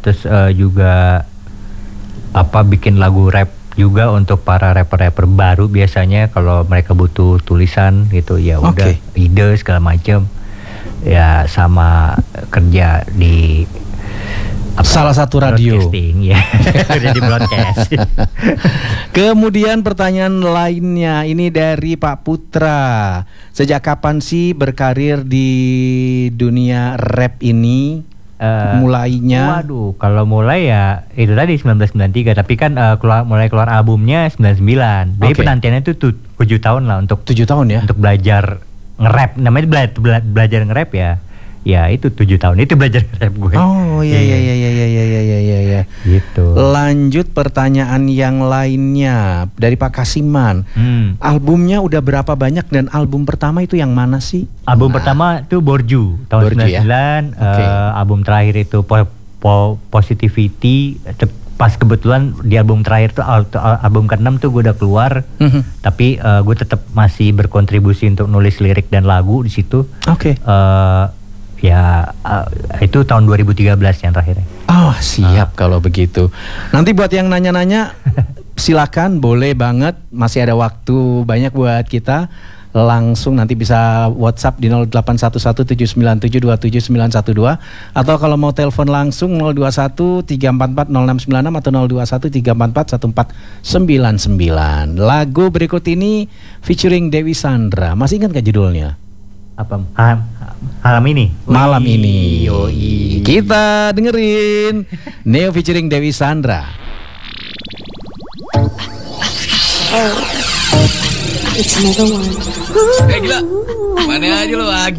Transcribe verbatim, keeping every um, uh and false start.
terus uh, juga apa bikin lagu rap juga untuk para rapper-rapper baru biasanya kalau mereka butuh tulisan gitu ya udah Okay. ide segala macam ya sama kerja di apa, salah satu radio broadcasting ya udah di broadcast. Kemudian pertanyaan lainnya ini dari Pak Putra. Sejak kapan sih berkarir di dunia rap ini? Uh, Mulainya? Waduh, kalau mulai ya itu tadi sembilan belas sembilan puluh tiga, tapi kan uh, keluar mulai keluar albumnya sembilan puluh sembilan. Jadi Okay. penantiannya itu tuh tujuh tahun lah untuk tujuh tahun ya? untuk belajar nge-rap. Namanya bela- bela- belajar nge-rap ya. Ya itu tujuh tahun itu belajar nge-rap gue. Oh iya iya iya iya iya iya iya iya ya. Gitu. Lanjut pertanyaan yang lainnya dari Pak Kasiman. Hmm. Albumnya udah berapa banyak dan album pertama itu yang mana sih? Album Nah. pertama itu Borju tahun Borju, sembilan puluh sembilan. ya? Oke. Uh, album terakhir itu po- po- Positivity. Pas kebetulan di album terakhir tuh al- al- album keenam tuh gue udah keluar. Mhm. Tapi uh, gue tetap masih berkontribusi untuk nulis lirik dan lagu di situ. Oke. Uh, ya uh, itu tahun dua ribu tiga belas yang terakhir. Oh siap kalau begitu. Nanti buat yang nanya-nanya silakan, boleh banget, masih ada waktu banyak buat kita. Langsung nanti bisa WhatsApp di nol delapan satu satu tujuh sembilan tujuh dua tujuh sembilan satu dua, atau kalau mau telepon langsung nol dua satu tiga empat empat nol enam sembilan enam atau nol dua satu tiga empat empat satu empat sembilan sembilan. Lagu berikut ini featuring Dewi Sandra. Masih ingat gak judulnya? Apa? Ha- malam ini. Malam Wih, ini. yoi. Kita dengerin Neo featuring Dewi Sandra. It's another one. Eh gila, mana aja lo